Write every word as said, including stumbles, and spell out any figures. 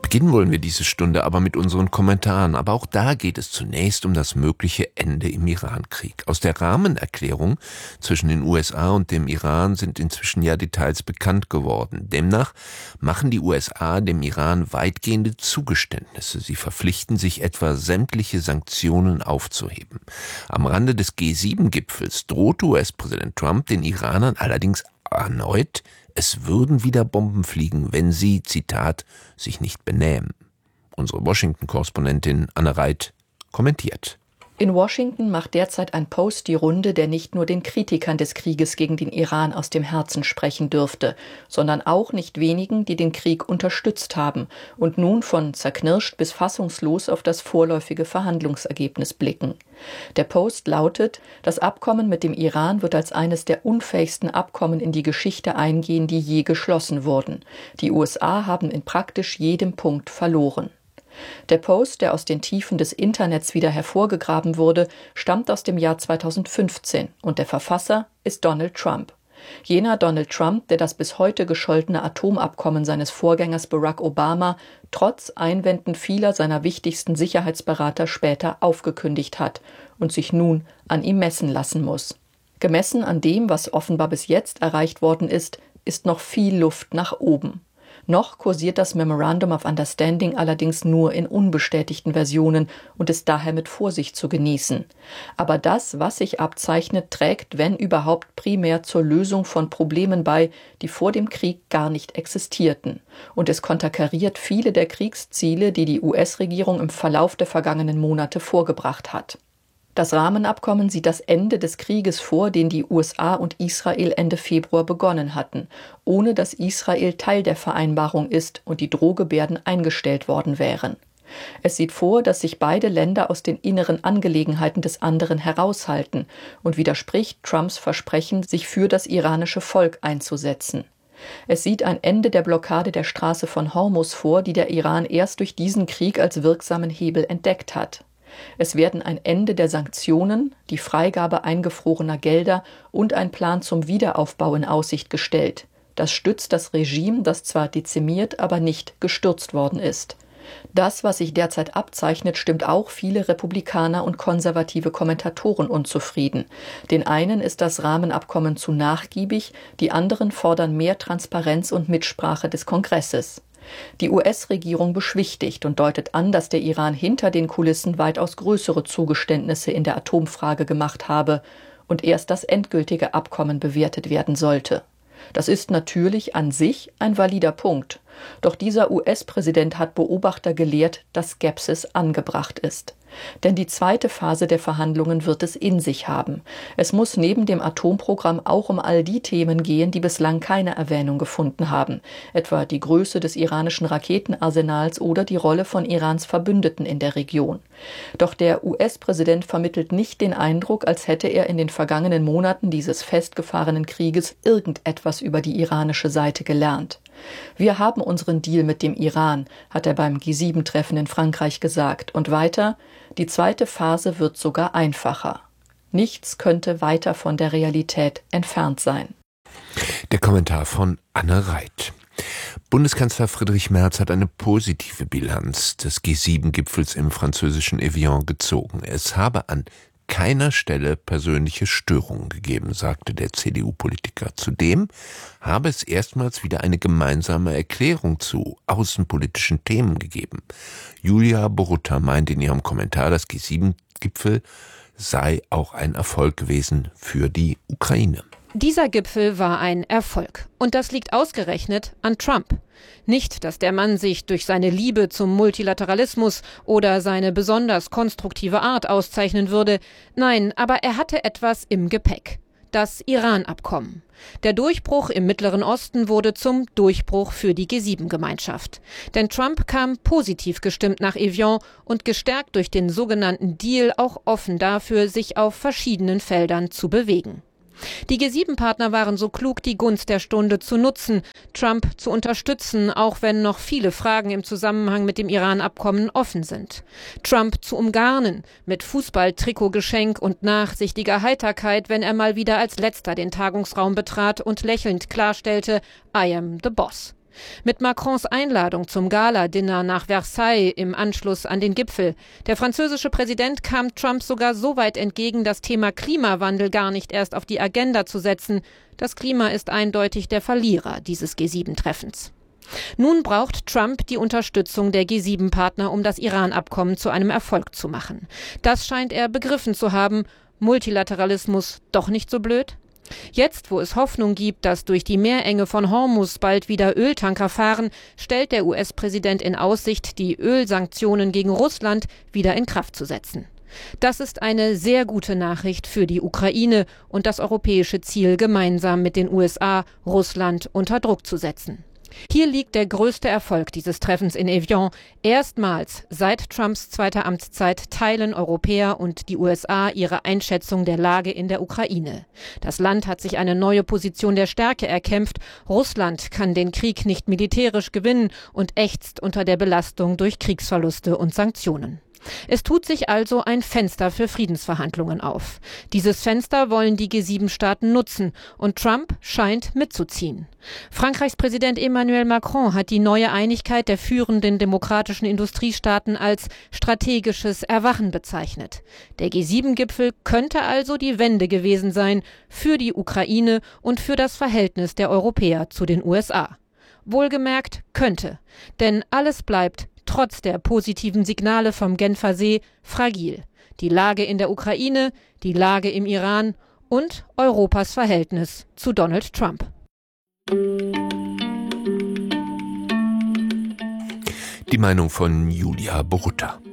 Beginnen wollen wir diese Stunde aber mit unseren Kommentaren. Aber auch da geht es zunächst um das mögliche Ende im Iran-Krieg. Aus der Rahmenerklärung zwischen den U S A und dem Iran sind inzwischen ja Details bekannt geworden. Demnach machen die U S A dem Iran weitgehende Zugeständnisse. Sie verpflichten sich etwa, sämtliche Sanktionen aufzuheben. Am Rande des G sieben Gipfels droht U S-Präsident Trump den Iranern allerdings erneut, es würden wieder Bomben fliegen, wenn sie, Zitat, sich nicht benähmen. Unsere Washington-Korrespondentin Anne Reit kommentiert. In Washington macht derzeit ein Post die Runde, der nicht nur den Kritikern des Krieges gegen den Iran aus dem Herzen sprechen dürfte, sondern auch nicht wenigen, die den Krieg unterstützt haben und nun von zerknirscht bis fassungslos auf das vorläufige Verhandlungsergebnis blicken. Der Post lautet: Das Abkommen mit dem Iran wird als eines der unfähigsten Abkommen in die Geschichte eingehen, die je geschlossen wurden. Die U S A haben in praktisch jedem Punkt verloren. Der Post, der aus den Tiefen des Internets wieder hervorgegraben wurde, stammt aus dem Jahr zweitausendfünfzehn und der Verfasser ist Donald Trump. Jener Donald Trump, der das bis heute gescholtene Atomabkommen seines Vorgängers Barack Obama trotz Einwänden vieler seiner wichtigsten Sicherheitsberater später aufgekündigt hat und sich nun an ihm messen lassen muss. Gemessen an dem, was offenbar bis jetzt erreicht worden ist, ist noch viel Luft nach oben. Noch kursiert das Memorandum of Understanding allerdings nur in unbestätigten Versionen und ist daher mit Vorsicht zu genießen. Aber das, was sich abzeichnet, trägt, wenn überhaupt, primär zur Lösung von Problemen bei, die vor dem Krieg gar nicht existierten. Und es konterkariert viele der Kriegsziele, die die U S-Regierung im Verlauf der vergangenen Monate vorgebracht hat. Das Rahmenabkommen sieht das Ende des Krieges vor, den die U S A und Israel Ende Februar begonnen hatten, ohne dass Israel Teil der Vereinbarung ist und die Drohgebärden eingestellt worden wären. Es sieht vor, dass sich beide Länder aus den inneren Angelegenheiten des anderen heraushalten und widerspricht Trumps Versprechen, sich für das iranische Volk einzusetzen. Es sieht ein Ende der Blockade der Straße von Hormuz vor, die der Iran erst durch diesen Krieg als wirksamen Hebel entdeckt hat. Es werden ein Ende der Sanktionen, die Freigabe eingefrorener Gelder und ein Plan zum Wiederaufbau in Aussicht gestellt. Das stützt das Regime, das zwar dezimiert, aber nicht gestürzt worden ist. Das, was sich derzeit abzeichnet, stimmt auch viele Republikaner und konservative Kommentatoren unzufrieden. Den einen ist das Rahmenabkommen zu nachgiebig, die anderen fordern mehr Transparenz und Mitsprache des Kongresses. Die U S-Regierung beschwichtigt und deutet an, dass der Iran hinter den Kulissen weitaus größere Zugeständnisse in der Atomfrage gemacht habe und erst das endgültige Abkommen bewertet werden sollte. Das ist natürlich an sich ein valider Punkt. Doch dieser U S-Präsident hat Beobachter gelehrt, dass Skepsis angebracht ist. Denn die zweite Phase der Verhandlungen wird es in sich haben. Es muss neben dem Atomprogramm auch um all die Themen gehen, die bislang keine Erwähnung gefunden haben, etwa die Größe des iranischen Raketenarsenals oder die Rolle von Irans Verbündeten in der Region. Doch der U S-Präsident vermittelt nicht den Eindruck, als hätte er in den vergangenen Monaten dieses festgefahrenen Krieges irgendetwas über die iranische Seite gelernt. Wir haben unseren Deal mit dem Iran, hat er beim G sieben Treffen in Frankreich gesagt. Und weiter: Die zweite Phase wird sogar einfacher. Nichts könnte weiter von der Realität entfernt sein. Der Kommentar von Anne Reit. Bundeskanzler Friedrich Merz hat eine positive Bilanz des G sieben Gipfels im französischen Evian gezogen. Es habe an keiner Stelle persönliche Störungen gegeben, sagte der C D U-Politiker. Zudem habe es erstmals wieder eine gemeinsame Erklärung zu außenpolitischen Themen gegeben. Julia Borutta meint in ihrem Kommentar, das G sieben Gipfel sei auch ein Erfolg gewesen für die Ukraine. Dieser Gipfel war ein Erfolg. Und das liegt ausgerechnet an Trump. Nicht, dass der Mann sich durch seine Liebe zum Multilateralismus oder seine besonders konstruktive Art auszeichnen würde. Nein, aber er hatte etwas im Gepäck. Das Iran-Abkommen. Der Durchbruch im Mittleren Osten wurde zum Durchbruch für die G sieben Gemeinschaft. Denn Trump kam positiv gestimmt nach Evian und gestärkt durch den sogenannten Deal auch offen dafür, sich auf verschiedenen Feldern zu bewegen. Die G sieben Partner waren so klug, die Gunst der Stunde zu nutzen, Trump zu unterstützen, auch wenn noch viele Fragen im Zusammenhang mit dem Iran-Abkommen offen sind. Trump zu umgarnen, mit Fußball-Trikotgeschenk und nachsichtiger Heiterkeit, wenn er mal wieder als Letzter den Tagungsraum betrat und lächelnd klarstellte: I am the boss. Mit Macrons Einladung zum Gala-Dinner nach Versailles im Anschluss an den Gipfel. Der französische Präsident kam Trump sogar so weit entgegen, das Thema Klimawandel gar nicht erst auf die Agenda zu setzen. Das Klima ist eindeutig der Verlierer dieses G sieben Treffens. Nun braucht Trump die Unterstützung der G sieben Partner, um das Iran-Abkommen zu einem Erfolg zu machen. Das scheint er begriffen zu haben. Multilateralismus doch nicht so blöd? Jetzt, wo es Hoffnung gibt, dass durch die Meerenge von Hormuz bald wieder Öltanker fahren, stellt der U S-Präsident in Aussicht, die Ölsanktionen gegen Russland wieder in Kraft zu setzen. Das ist eine sehr gute Nachricht für die Ukraine und das europäische Ziel, gemeinsam mit den U S A Russland unter Druck zu setzen. Hier liegt der größte Erfolg dieses Treffens in Evian. Erstmals seit Trumps zweiter Amtszeit teilen Europäer und die U S A ihre Einschätzung der Lage in der Ukraine. Das Land hat sich eine neue Position der Stärke erkämpft. Russland kann den Krieg nicht militärisch gewinnen und ächzt unter der Belastung durch Kriegsverluste und Sanktionen. Es tut sich also ein Fenster für Friedensverhandlungen auf. Dieses Fenster wollen die G sieben Staaten nutzen und Trump scheint mitzuziehen. Frankreichs Präsident Emmanuel Macron hat die neue Einigkeit der führenden demokratischen Industriestaaten als strategisches Erwachen bezeichnet. Der G sieben Gipfel könnte also die Wende gewesen sein für die Ukraine und für das Verhältnis der Europäer zu den U S A. Wohlgemerkt könnte, denn alles bleibt trotz der positiven Signale vom Genfer See fragil. Die Lage in der Ukraine, die Lage im Iran und Europas Verhältnis zu Donald Trump. Die Meinung von Julia Borutta.